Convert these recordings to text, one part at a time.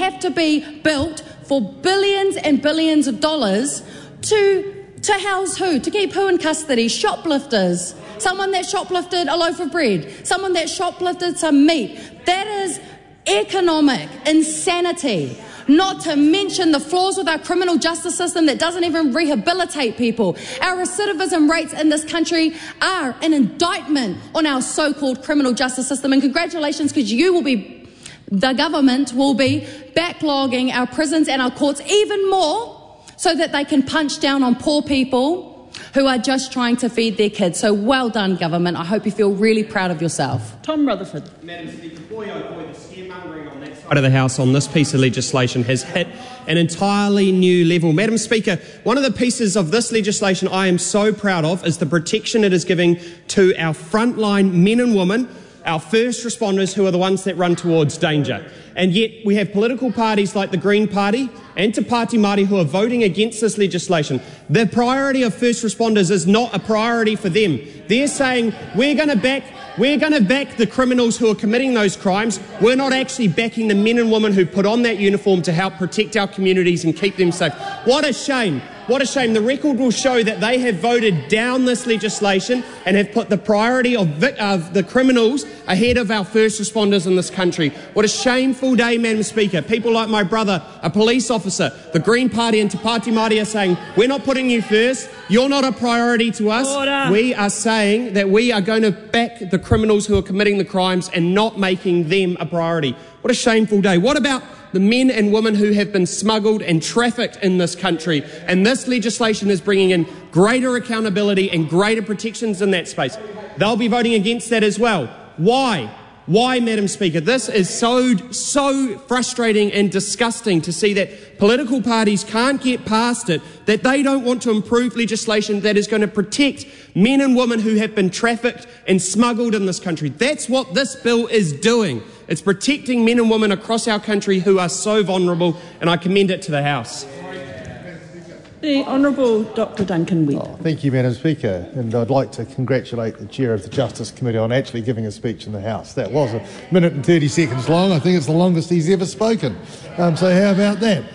have to be built for billions and billions of dollars to house who? To keep who in custody? Shoplifters. Someone that shoplifted a loaf of bread. Someone that shoplifted some meat. That is economic insanity. Not to mention the flaws with our criminal justice system that doesn't even rehabilitate people. Our recidivism rates in this country are an indictment on our so-called criminal justice system. And congratulations, because the government will be backlogging our prisons and our courts even more so that they can punch down on poor people who are just trying to feed their kids. So well done, government. I hope you feel really proud of yourself. Tom Rutherford. Madam Speaker, boy oh boy, the scaremongering on that side of the House on this piece of legislation has hit an entirely new level. Madam Speaker, one of the pieces of this legislation I am so proud of is the protection it is giving to our frontline men and women, our first responders, who are the ones that run towards danger. And yet we have political parties like the Green Party and Te Pāti Māori who are voting against this legislation. The priority of first responders is not a priority for them. They're saying we're going to back the criminals who are committing those crimes. We're not actually backing the men and women who put on that uniform to help protect our communities and keep them safe. What a shame. What a shame. The record will show that they have voted down this legislation and have put the priority of the criminals ahead of our first responders in this country. What a shameful day, Madam Speaker. People like my brother, a police officer, the Green Party and Te Pāti Māori are saying, we're not putting you first. You're not a priority to us. Order. We are saying that we are going to back the criminals who are committing the crimes and not making them a priority. What a shameful day. What about the men and women who have been smuggled and trafficked in this country? And this legislation is bringing in greater accountability and greater protections in that space. They'll be voting against that as well. Why? Why, Madam Speaker? This is so frustrating and disgusting to see that political parties can't get past it, that they don't want to improve legislation that is going to protect men and women who have been trafficked and smuggled in this country. That's what this bill is doing. It's protecting men and women across our country who are so vulnerable, and I commend it to the House. The Honourable Dr Duncan Webb. Thank you, Madam Speaker, and I'd like to congratulate the Chair of the Justice Committee on actually giving a speech in the House. That was 1 minute and 30 seconds long. I think it's the longest he's ever spoken. So how about that?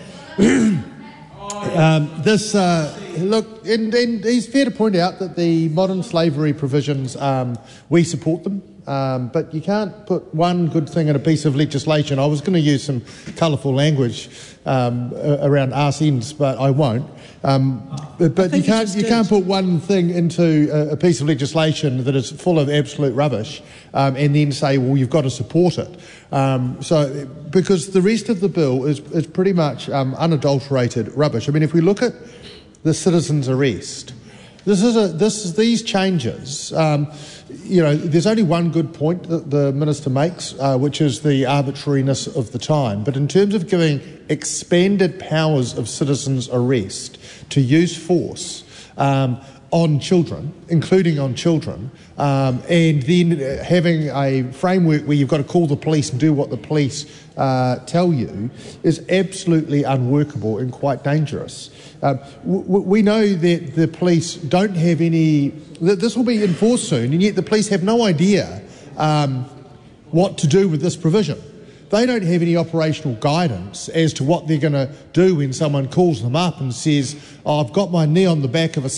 Look, and it's fair to point out that the modern slavery provisions, we support them. But you can't put one good thing in a piece of legislation. I was going to use some colourful language around arse ends, but I won't. But you can't put one thing into a piece of legislation that is full of absolute rubbish and then say, well, you've got to support it. Because the rest of the bill is pretty much unadulterated rubbish. I mean, if we look at the citizen's arrest, these changes. There's only one good point that the Minister makes, which is the arbitrariness of the time. But in terms of giving expanded powers of citizens' arrest to use force on children, including on children, and then having a framework where you've got to call the police and do what the police tell you, is absolutely unworkable and quite dangerous. We know that the police don't have any. This will be enforced soon, and yet the police have no idea what to do with this provision. They don't have any operational guidance as to what they're going to do when someone calls them up and says, I've got my knee on the back of a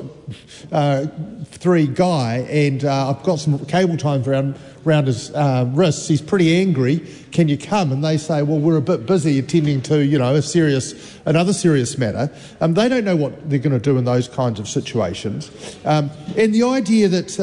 6'3" guy and I've got some cable ties around his wrists. He's pretty angry. Can you come? And they say, well, we're a bit busy attending to, another serious matter. They don't know what they're going to do in those kinds of situations. And the idea that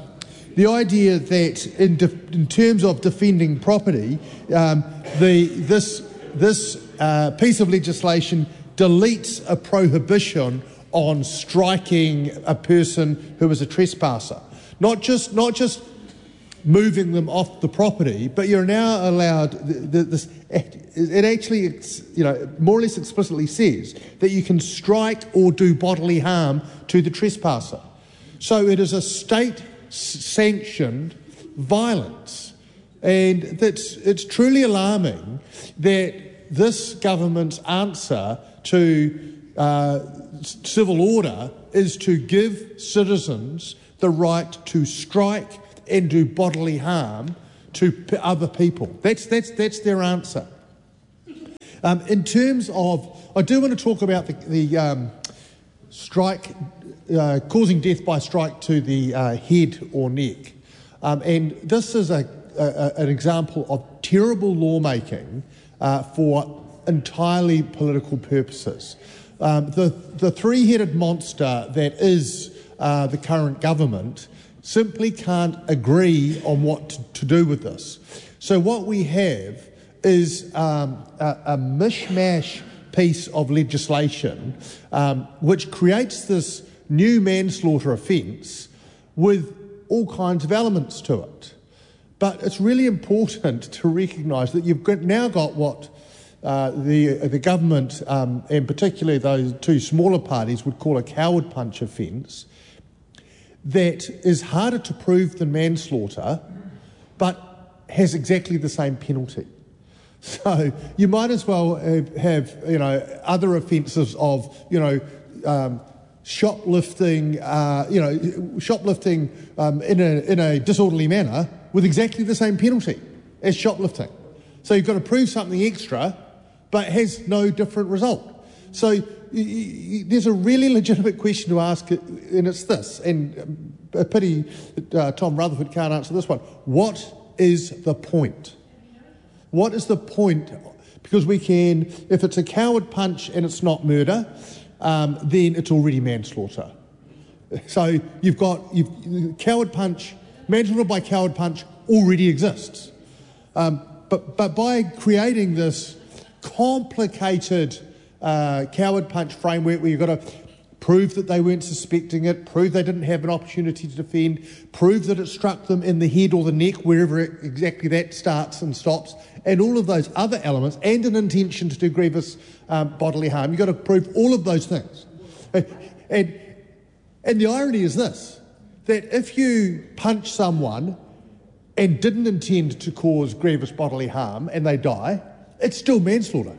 in terms of defending property, this piece of legislation deletes a prohibition on striking a person who is a trespasser. Not just moving them off the property, but you're now allowed it actually, more or less explicitly says that you can strike or do bodily harm to the trespasser. So it is a state-sanctioned violence, and it's truly alarming that this government's answer to civil order is to give citizens the right to strike and do bodily harm to other people. That's their answer. In terms of, I do want to talk about the strike, causing death by strike to the head or neck. And this is an example of terrible lawmaking for entirely political purposes. The three-headed monster that is the current government simply can't agree on what to do with this. So what we have is a mishmash piece of legislation which creates this new manslaughter offence with all kinds of elements to it. But it's really important to recognise that you've now got what the government, and particularly those two smaller parties, would call a coward punch offence that is harder to prove than manslaughter, but has exactly the same penalty. So you might as well have other offences of shoplifting, shoplifting in a disorderly manner with exactly the same penalty as shoplifting. So you've got to prove something extra, but it has no different result. So there's a really legitimate question to ask, and it's this, and a pity that Tom Rutherford can't answer this one. What is the point? What is the point? Because we can, if it's a coward punch and it's not murder, then it's already manslaughter. So you've coward punch, manslaughter by coward punch already exists. But by creating this complicated coward punch framework where you've got to prove that they weren't suspecting it, prove they didn't have an opportunity to defend, prove that it struck them in the head or the neck, wherever exactly that starts and stops, and all of those other elements, and an intention to do grievous bodily harm. You've got to prove all of those things. And the irony is this, that if you punch someone and didn't intend to cause grievous bodily harm and they die, it's still manslaughter.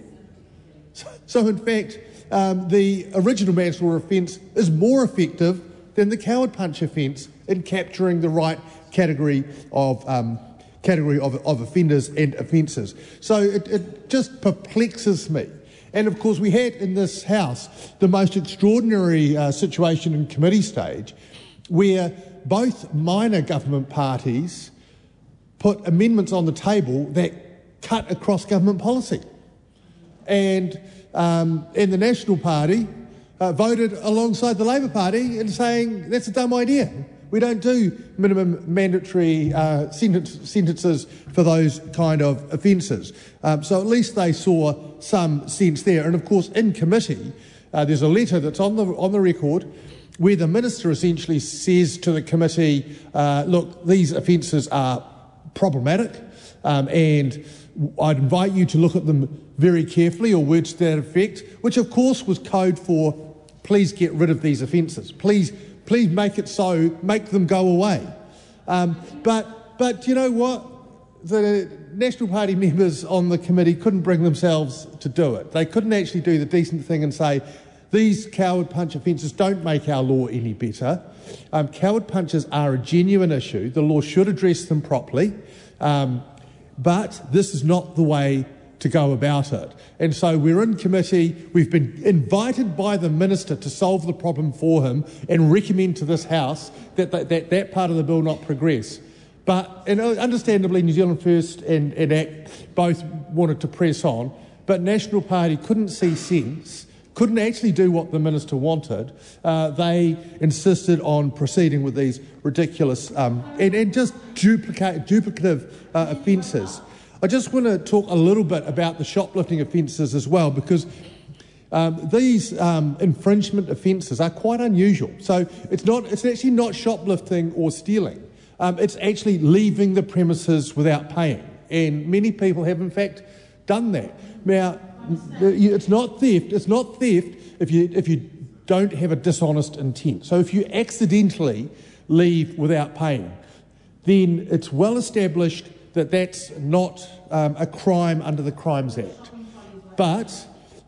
So in fact, the original manslaughter offence is more effective than the coward punch offence in capturing the right category of offenders and offences. So it just perplexes me. And of course, we had in this House the most extraordinary situation in committee stage, where both minor government parties put amendments on the table that cut across government policy. And the National Party voted alongside the Labor Party in saying that's a dumb idea. We don't do minimum mandatory sentences for those kind of offences. So at least they saw some sense there. And of course, in committee, there's a letter that's on the record where the Minister essentially says to the committee, look, these offences are problematic, and I'd invite you to look at them very carefully, or words to that effect, which of course was code for please get rid of these offences. Please make it so, make them go away. But you know what? The National Party members on the committee couldn't bring themselves to do it. They couldn't actually do the decent thing and say, these coward punch offences don't make our law any better. Coward punches are a genuine issue. The law should address them properly. But this is not the way to go about it. And so we're in committee. We've been invited by the Minister to solve the problem for him and recommend to this House that part of the bill not progress. But, and understandably, New Zealand First and ACT both wanted to press on, but National Party couldn't see sense, couldn't actually do what the Minister wanted. They insisted on proceeding with these ridiculous and just duplicative offences. I just want to talk a little bit about the shoplifting offences as well, because these infringement offences are quite unusual. So it's actually not shoplifting or stealing. It's actually leaving the premises without paying, and many people have in fact done that. Now, it's not theft. It's not theft if you don't have a dishonest intent. So if you accidentally leave without paying, then it's well established that that's not a crime under the Crimes Act. But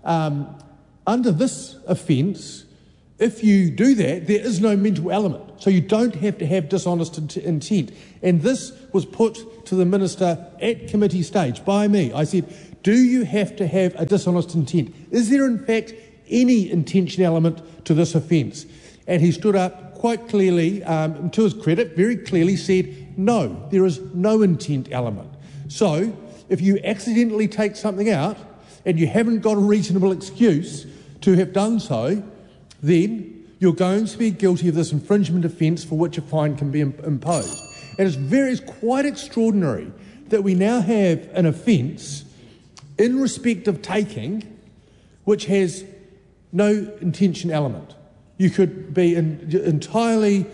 under this offence, if you do that, there is no mental element. So you don't have to have dishonest intent. And this was put to the Minister at committee stage by me. I said, Do you have to have a dishonest intent? Is there in fact any intention element to this offence? And he stood up quite clearly, to his credit, very clearly said, no, there is no intent element. So if you accidentally take something out and you haven't got a reasonable excuse to have done so, then you're going to be guilty of this infringement offence for which a fine can be imposed. And it's quite extraordinary that we now have an offence in respect of taking which has no intention element. You could be entirely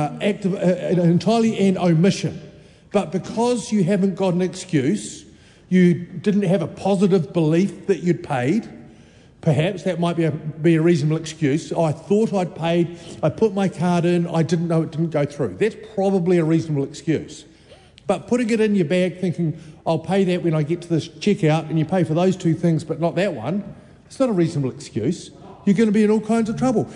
an omission, but because you haven't got an excuse, you didn't have a positive belief that you'd paid. Perhaps that might be a reasonable excuse. I thought I'd paid, I put my card in, I didn't know it didn't go through. That's probably a reasonable excuse. But putting it in your bag thinking, I'll pay that when I get to this checkout, and you pay for those two things but not that one, it's not a reasonable excuse. You're going to be in all kinds of trouble.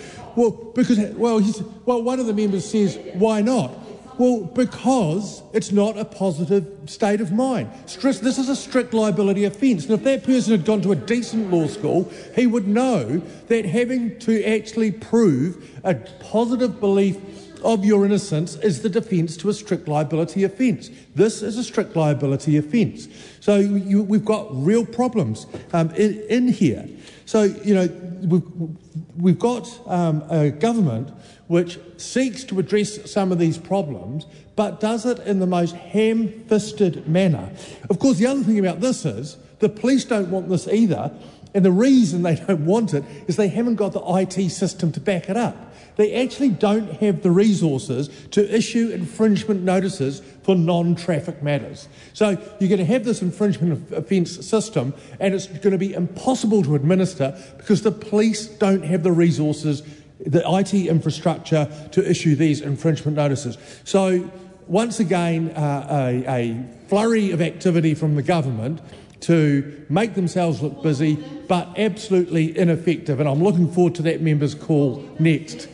One of the members says, why not? Well, because it's not a positive state of mind. This is a strict liability offence. And if that person had gone to a decent law school, he would know that having to actually prove a positive belief of your innocence is the defence to a strict liability offence. This is a strict liability offence. So we've got real problems in here. So, we've got a government which seeks to address some of these problems, but does it in the most ham-fisted manner. Of course, the other thing about this is the police don't want this either, and the reason they don't want it is they haven't got the IT system to back it up. They actually don't have the resources to issue infringement notices for non-traffic matters. So you're going to have this infringement offence system, and it's going to be impossible to administer because the police don't have the resources, the IT infrastructure to issue these infringement notices. So once again, a flurry of activity from the government to make themselves look busy, but absolutely ineffective. And I'm looking forward to that member's call next.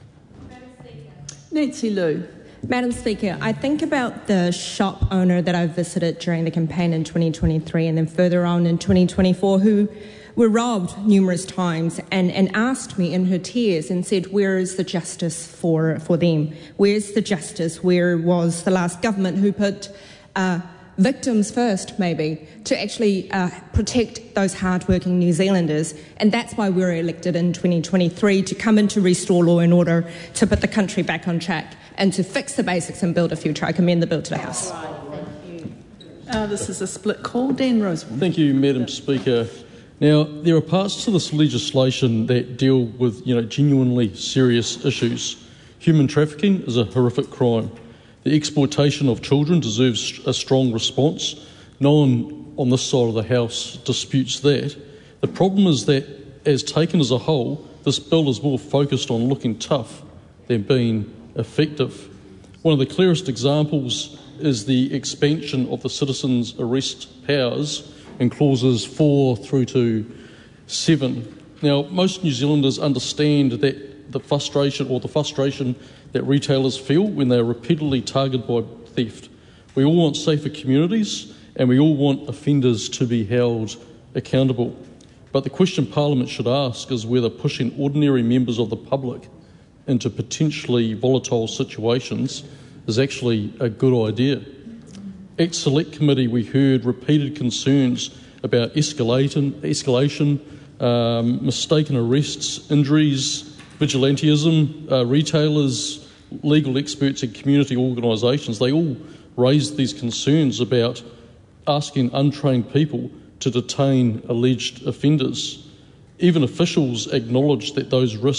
Nancy Liu. Madam Speaker, I think about the shop owner that I visited during the campaign in 2023 and then further on in 2024 who were robbed numerous times and asked me in her tears and said, where is the justice for them? Where's the justice? Where was the last government who put victims first, maybe, to actually protect those hard-working New Zealanders? And that's why we were elected in 2023, to come in to restore law and order, to put the country back on track and to fix the basics and build a future. I commend the bill to the House. This is a split call. Dan Rosewarne. Thank you, Madam Speaker. Now, there are parts to this legislation that deal with, genuinely serious issues. Human trafficking is a horrific crime. The exploitation of children deserves a strong response. No one on this side of the House disputes that. The problem is that, as taken as a whole, this bill is more focused on looking tough than being effective. One of the clearest examples is the expansion of the citizens' arrest powers in clauses 4 through to 7. Now, most New Zealanders understand that the frustration that retailers feel when they are repeatedly targeted by theft. We all want safer communities and we all want offenders to be held accountable. But the question Parliament should ask is whether pushing ordinary members of the public into potentially volatile situations is actually a good idea. At Select Committee, we heard repeated concerns about escalation, mistaken arrests, injuries, vigilantism. Retailers, legal experts and community organisations, they all raised these concerns about asking untrained people to detain alleged offenders. Even officials acknowledged that those were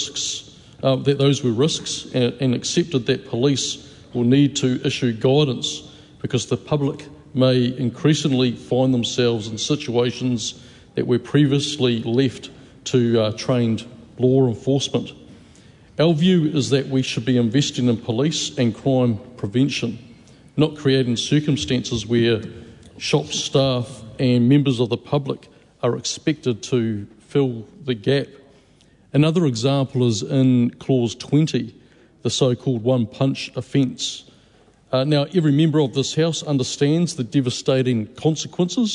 risks and accepted that police will need to issue guidance because the public may increasingly find themselves in situations that were previously left to trained law enforcement. Our view is that we should be investing in police and crime prevention, not creating circumstances where shop staff and members of the public are expected to fill the gap. Another example is in Clause 20, the so-called one-punch offence. Now, every member of this House understands the devastating consequences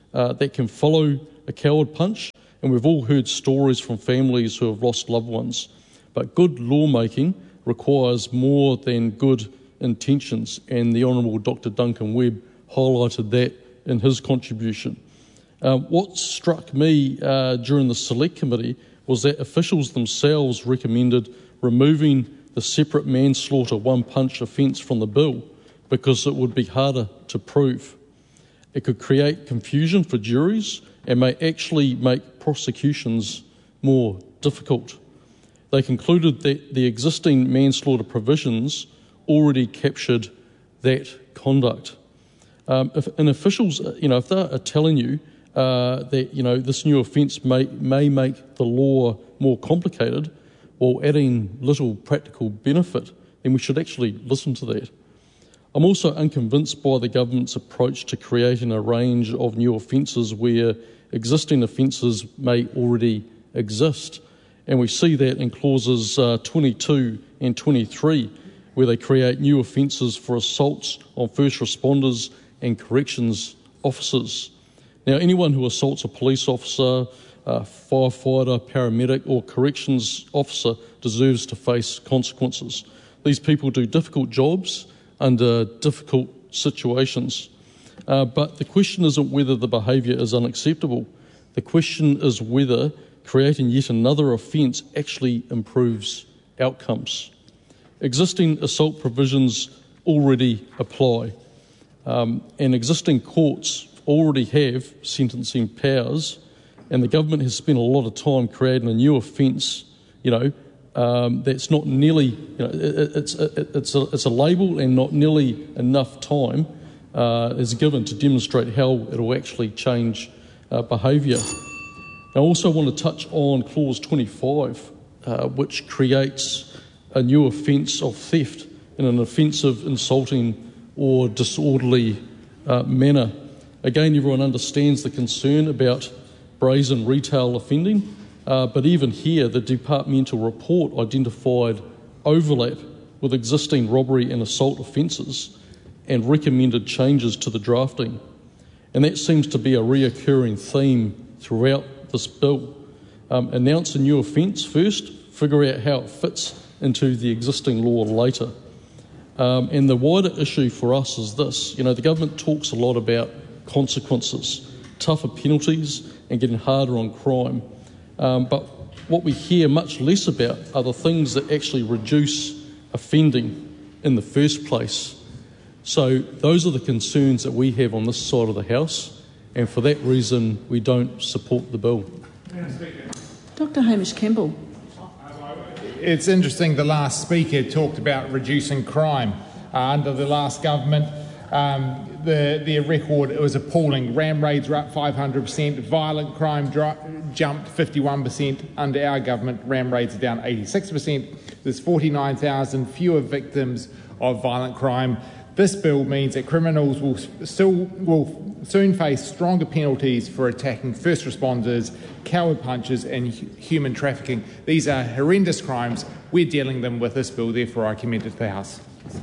that can follow a coward punch, and we've all heard stories from families who have lost loved ones. But good lawmaking requires more than good intentions, and the Honourable Dr Duncan Webb highlighted that in his contribution. What struck me during the Select Committee was that officials themselves recommended removing the separate manslaughter one-punch offence from the bill because it would be harder to prove. It could create confusion for juries and may actually make prosecutions more difficult. They concluded that the existing manslaughter provisions already captured that conduct. If officials, if they are telling you that this new offence may make the law more complicated or adding little practical benefit, then we should actually listen to that. I'm also unconvinced by the government's approach to creating a range of new offences where existing offences may already exist. And we see that in clauses 22 and 23, where they create new offences for assaults on first responders and corrections officers. Now, anyone who assaults a police officer, a firefighter, paramedic or corrections officer deserves to face consequences. These people do difficult jobs under difficult situations. But the question isn't whether the behaviour is unacceptable. The question is whether creating yet another offence actually improves outcomes. Existing assault provisions already apply, and existing courts already have sentencing powers, and the government has spent a lot of time creating a new offence, that's not nearly, it's a label and not nearly enough time is given to demonstrate how it will actually change behaviour. I also want to touch on clause 25, which creates a new offence of theft in an offensive, insulting or disorderly manner. Again, everyone understands the concern about brazen retail offending, but even here the departmental report identified overlap with existing robbery and assault offences and recommended changes to the drafting. And that seems to be a reoccurring theme throughout this bill. Announce a new offence first, figure out how it fits into the existing law later. And the wider issue for us is this. The government talks a lot about consequences, tougher penalties and getting harder on crime. But what we hear much less about are the things that actually reduce offending in the first place. So those are the concerns that we have on this side of the House, and for that reason we don't support the bill. Dr Hamish Campbell. It's interesting, the last speaker talked about reducing crime. Under the last government, their record, it was appalling. Ram raids were up 500%, violent crime jumped 51%. Under our government, ram raids are down 86%. There's 49,000 fewer victims of violent crime. This bill means that criminals will soon face stronger penalties for attacking first responders, coward punches and human trafficking. These are horrendous crimes. We're dealing them with this bill, therefore I commend it to the House.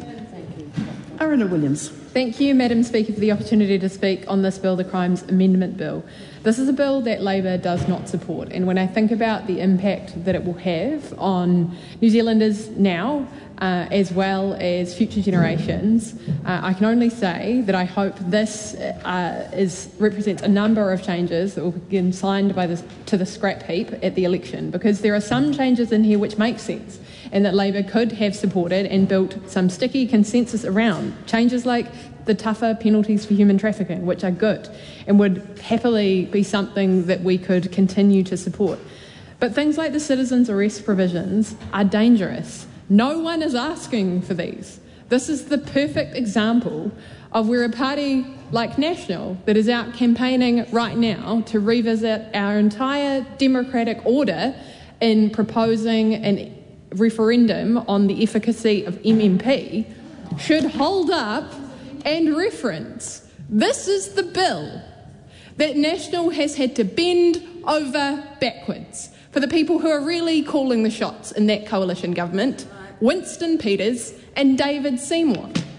Aruna Williams. Thank you, Madam Speaker, for the opportunity to speak on this bill, the Crimes Amendment Bill. This is a bill that Labour does not support, and when I think about the impact that it will have on New Zealanders now, as well as future generations, I can only say that I hope this represents a number of changes that will begin signed to the scrap heap at the election, because there are some changes in here which make sense and that Labour could have supported and built some sticky consensus around. Changes like the tougher penalties for human trafficking, which are good and would happily be something that we could continue to support. But things like the citizens' arrest provisions are dangerous. No one is asking for these. This is the perfect example of where a party like National, that is out campaigning right now to revisit our entire democratic order in proposing a referendum on the efficacy of MMP, should hold up and reference. This is the bill that National has had to bend over backwards for the people who are really calling the shots in that coalition government, Winston Peters and David Seymour.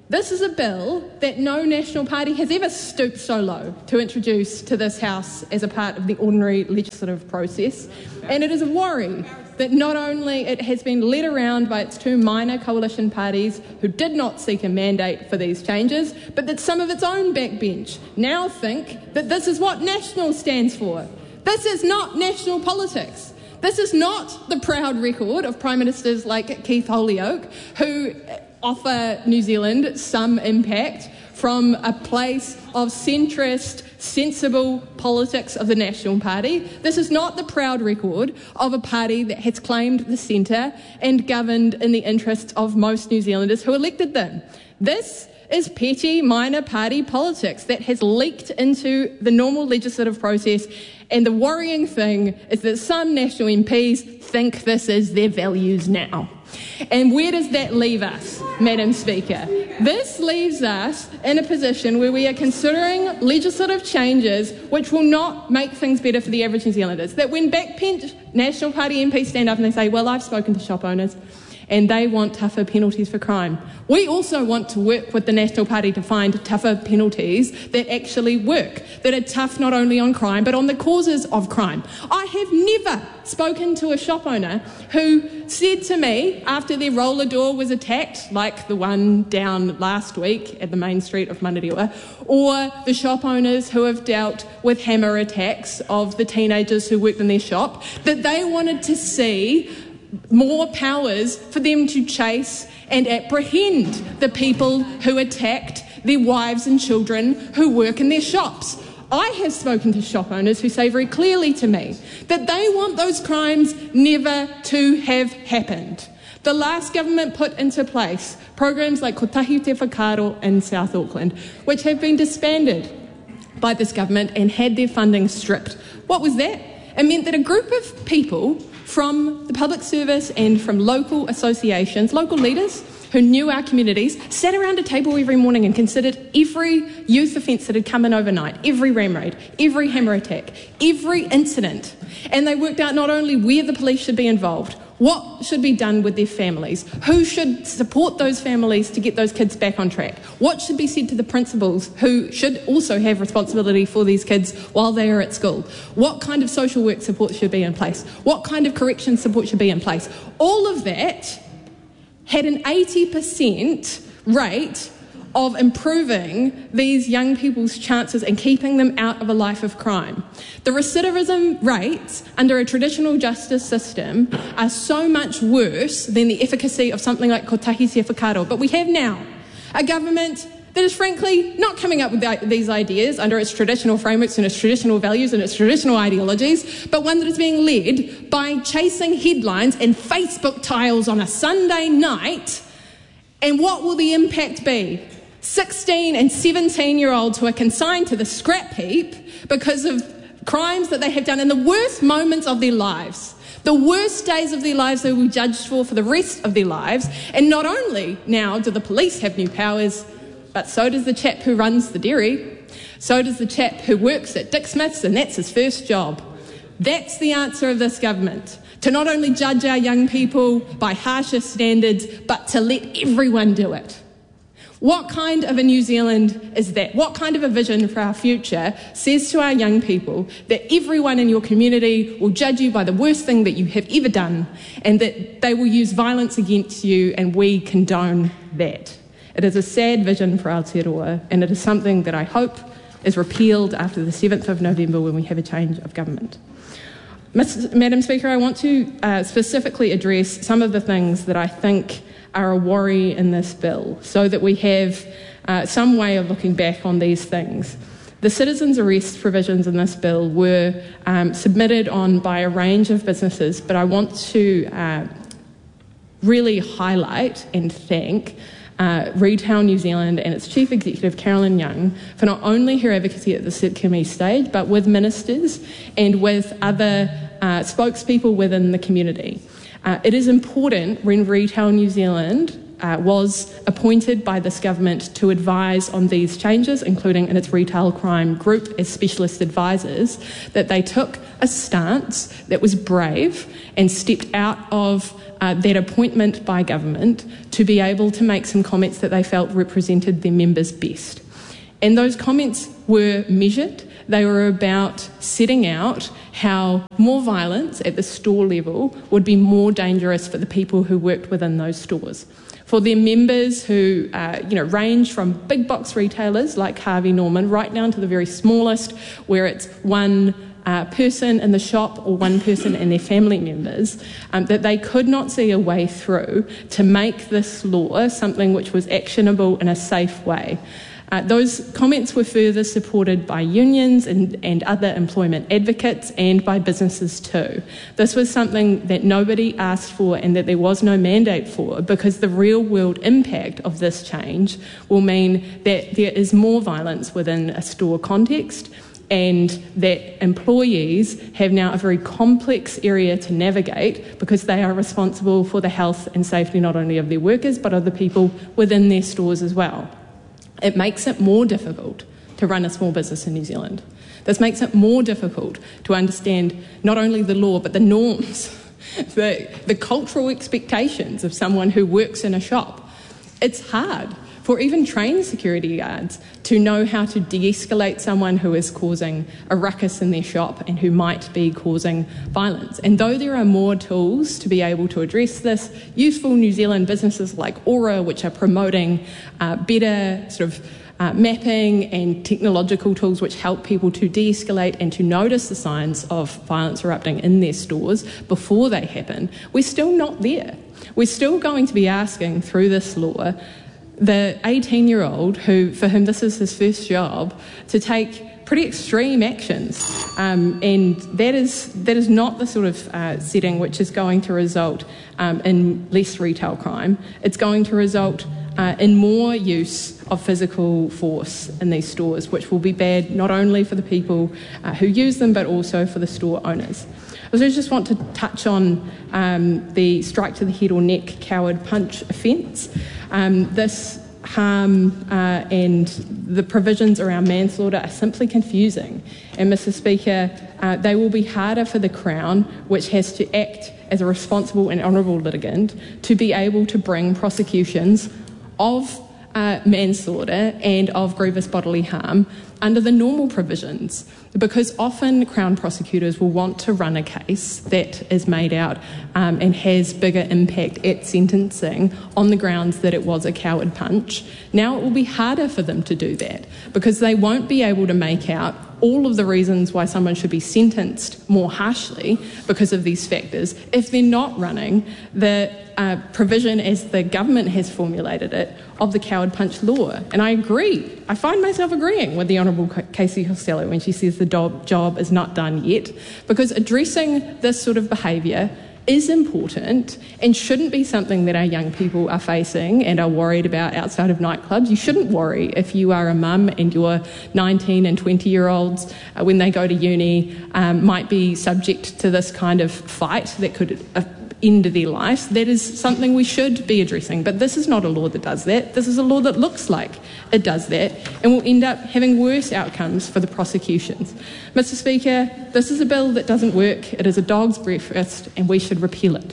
This is a bill that no National Party has ever stooped so low to introduce to this House as a part of the ordinary legislative process. And it is a worry that not only it has been led around by its two minor coalition parties who did not seek a mandate for these changes, but that some of its own backbench now think that this is what National stands for. This is not national politics. This is not the proud record of Prime Ministers like Keith Holyoake, who offer New Zealand some impact from a place of centrist, sensible politics of the National Party. This is not the proud record of a party that has claimed the centre and governed in the interests of most New Zealanders who elected them. This is petty, minor party politics that has leaked into the normal legislative process, and the worrying thing is that some National MPs think this is their values now. And where does that leave us, Madam Speaker? This leaves us in a position where we are considering legislative changes which will not make things better for the average New Zealanders. That when backbench National Party MPs stand up and they say, well, I've spoken to shop owners and they want tougher penalties for crime. We also want to work with the National Party to find tougher penalties that actually work, that are tough not only on crime but on the causes of crime. I have never spoken to a shop owner who said to me after their roller door was attacked, like the one down last week at the main street of Manurewa, or the shop owners who have dealt with hammer attacks of the teenagers who worked in their shop, that they wanted to see more powers for them to chase and apprehend the people who attacked their wives and children who work in their shops. I have spoken to shop owners who say very clearly to me that they want those crimes never to have happened. The last government put into place programs like Kotahi Te Whakaaro in South Auckland, which have been disbanded by this government and had their funding stripped. What was that? It meant that a group of people from the public service and from local associations, local leaders who knew our communities, sat around a table every morning and considered every youth offence that had come in overnight, every ram raid, every hammer attack, every incident. And they worked out not only where the police should be involved, what should be done with their families, who should support those families to get those kids back on track, what should be said to the principals who should also have responsibility for these kids while they are at school, what kind of social work support should be in place, what kind of correction support should be in place. All of that had an 80% rate of improving these young people's chances and keeping them out of a life of crime. The recidivism rates under a traditional justice system are so much worse than the efficacy of something like Kotahi Te Whakaaro. But we have now a government that is frankly not coming up with these ideas under its traditional frameworks and its traditional values and its traditional ideologies, but one that is being led by chasing headlines and Facebook tiles on a Sunday night. And what will the impact be? 16 and 17-year-olds who are consigned to the scrap heap because of crimes that they have done in the worst moments of their lives. The worst days of their lives they will be judged for the rest of their lives. And not only now do the police have new powers, but so does the chap who runs the dairy. So does the chap who works at Dick Smith's, and that's his first job. That's the answer of this government. To not only judge our young people by harsher standards, but to let everyone do it. What kind of a New Zealand is that? What kind of a vision for our future says to our young people that everyone in your community will judge you by the worst thing that you have ever done, and that they will use violence against you, and we condone that? It is a sad vision for Aotearoa, and it is something that I hope is repealed after the 7th of November when we have a change of government. Madam Speaker, I want to specifically address some of the things that I think are a worry in this bill, so that we have some way of looking back on these things. The citizens' arrest provisions in this bill were submitted on by a range of businesses, but I want to really highlight and thank Retail New Zealand and its Chief Executive, Carolyn Young, for not only her advocacy at the subcommittee stage, but with ministers and with other spokespeople within the community. It is important when Retail New Zealand was appointed by this government to advise on these changes, including in its retail crime group as specialist advisors, that they took a stance that was brave and stepped out of that appointment by government to be able to make some comments that they felt represented their members best. And those comments were measured. They were about setting out how more violence at the store level would be more dangerous for the people who worked within those stores. For their members who range from big box retailers like Harvey Norman right down to the very smallest, where it's one person in the shop or one person and their family members, that they could not see a way through to make this law something which was actionable in a safe way. Those comments were further supported by unions and other employment advocates and by businesses too. This was something that nobody asked for and that there was no mandate for, because the real world impact of this change will mean that there is more violence within a store context, and that employees have now a very complex area to navigate because they are responsible for the health and safety not only of their workers but of the people within their stores as well. It makes it more difficult to run a small business in New Zealand. This makes it more difficult to understand not only the law but the norms, the cultural expectations of someone who works in a shop. It's hard for even trained security guards to know how to de-escalate someone who is causing a ruckus in their shop and who might be causing violence. And though there are more tools to be able to address this, useful New Zealand businesses like Aura, which are promoting better mapping and technological tools which help people to de-escalate and to notice the signs of violence erupting in their stores before they happen, we're still not there. We're still going to be asking through this law the 18-year-old for whom this is his first job to take pretty extreme actions, and that is not the sort of setting which is going to result in less retail crime. It's going to result in more use of physical force in these stores, which will be bad not only for the people who use them but also for the store owners. I also just want to touch on the strike to the head or neck coward punch offence. This harm and the provisions around manslaughter are simply confusing. And Mr. Speaker, they will be harder for the Crown, which has to act as a responsible and honourable litigant, to be able to bring prosecutions of manslaughter and of grievous bodily harm under the normal provisions, because often Crown prosecutors will want to run a case that is made out and has bigger impact at sentencing on the grounds that it was a coward punch. Now it will be harder for them to do that because they won't be able to make out all of the reasons why someone should be sentenced more harshly because of these factors if they're not running the provision as the government has formulated it of the coward punch law. And I agree. I find myself agreeing with the Honourable Casey Costello when she says the job is not done yet, because addressing this sort of behaviour is important and shouldn't be something that our young people are facing and are worried about outside of nightclubs. You shouldn't worry if you are a mum and your 19 and 20-year-olds, when they go to uni, might be subject to this kind of fight that could end their life. That is something we should be addressing. But this is not a law that does that. This is a law that looks like it does that and will end up having worse outcomes for the prosecutions. Mr. Speaker, this is a bill that doesn't work. It is a dog's breakfast and we should repeal it.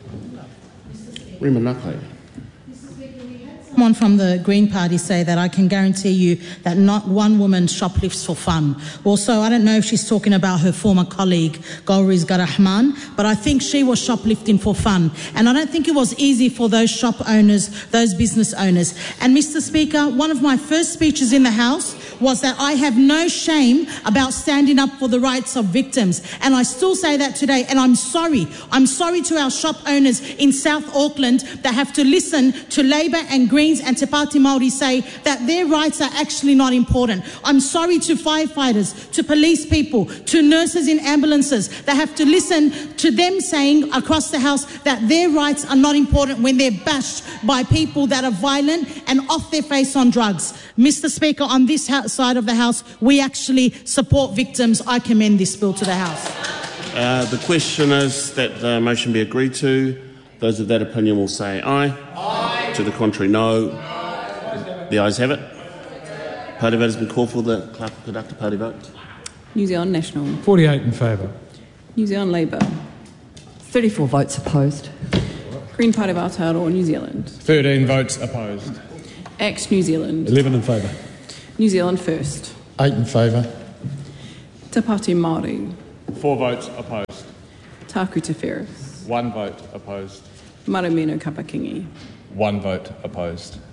Rima Nakle. Someone from the Green Party say that I can guarantee you that not one woman shoplifts for fun. Also, I don't know if she's talking about her former colleague, Golriz Garahman, but I think she was shoplifting for fun. And I don't think it was easy for those shop owners, those business owners. And Mr. Speaker, one of my first speeches in the House was that I have no shame about standing up for the rights of victims. And I still say that today, and I'm sorry. I'm sorry to our shop owners in South Auckland that have to listen to Labour and Greens and Te Pāti Māori say that their rights are actually not important. I'm sorry to firefighters, to police people, to nurses in ambulances that have to listen to them saying across the House that their rights are not important when they're bashed by people that are violent and off their face on drugs. Mr. Speaker, on this side of the House, we actually support victims. I commend this bill to the House. The question is that the motion be agreed to. Those of that opinion will say aye. Aye. To the contrary, no. The ayes have it. Party vote has been called for. The clerk will conduct a party vote. New Zealand National. 48 in favour. New Zealand Labour. 34 votes opposed. Green Party of Aotearoa, New Zealand. 13 votes opposed. ACT New Zealand. 11 in favour. New Zealand First. 8 in favour. Te Pāti Māori. 4 votes opposed. Tāku Te Whereas. 1 vote opposed. Marumino Kapakingi. 1 vote opposed.